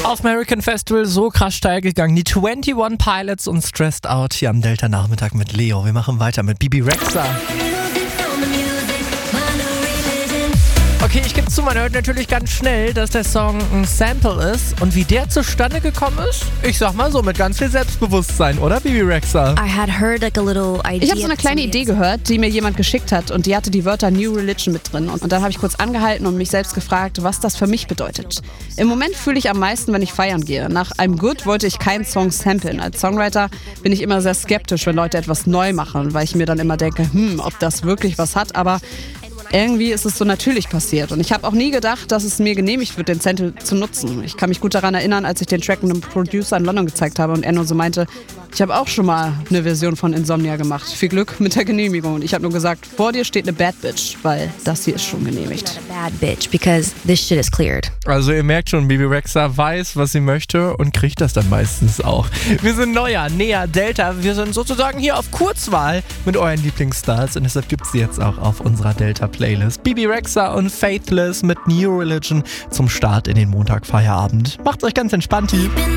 Auf American Festival so krass steil gegangen. Die 21 Pilots und Stressed Out hier am Delta-Nachmittag mit Leo. Wir machen weiter mit Bebe Rexha. Okay, ich gebe zu, man hört natürlich ganz schnell, dass der Song ein Sample ist. Und wie der zustande gekommen ist, ich sag mal so, mit ganz viel Selbstbewusstsein, oder Bebe Rexha? Ich habe so eine kleine Idee gehört, die mir jemand geschickt hat und die hatte die Wörter New Religion mit drin. Und dann habe ich kurz angehalten und mich selbst gefragt, was das für mich bedeutet. Im Moment fühle ich am meisten, wenn ich feiern gehe. Nach I'm Good wollte ich keinen Song samplen. Als Songwriter bin ich immer sehr skeptisch, wenn Leute etwas neu machen, weil ich mir dann immer denke, ob das wirklich was hat, aber irgendwie ist es so natürlich passiert und ich habe auch nie gedacht, dass es mir genehmigt wird, den Sample zu nutzen. Ich kann mich gut daran erinnern, als ich den Track einem Producer in London gezeigt habe und er nur so meinte, ich habe auch schon mal eine Version von Insomnia gemacht. Viel Glück mit der Genehmigung. Und ich habe nur gesagt, vor dir steht eine Bad Bitch, weil das hier ist schon genehmigt. Bad bitch, because this shit is cleared. Also ihr merkt schon, Bebe Rexha weiß, was sie möchte und kriegt das dann meistens auch. Wir sind neuer, näher, Delta. Wir sind sozusagen hier auf Kurzwahl mit euren Lieblingsstars und deshalb gibt es sie jetzt auch auf unserer Delta-Playlist. Bebe Rexha und Faithless mit New Religion zum Start in den Montagfeierabend. Macht euch ganz entspannt.